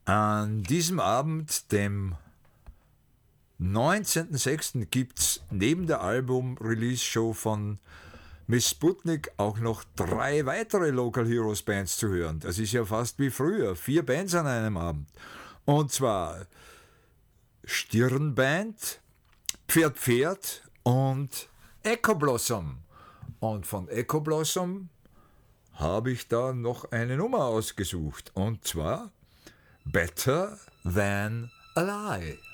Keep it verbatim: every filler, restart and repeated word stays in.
An diesem Abend, dem neunzehnten sechsten gibt's neben der Album-Release-Show von Miss Sputnik auch noch drei weitere Local Heroes Bands zu hören. Das ist ja fast wie früher, vier Bands an einem Abend. Und zwar Stirnband, Pferd Pferd und Echo Blossom. Und von Echo Blossom habe ich da noch eine Nummer ausgesucht. Und zwar Better Than a Lie.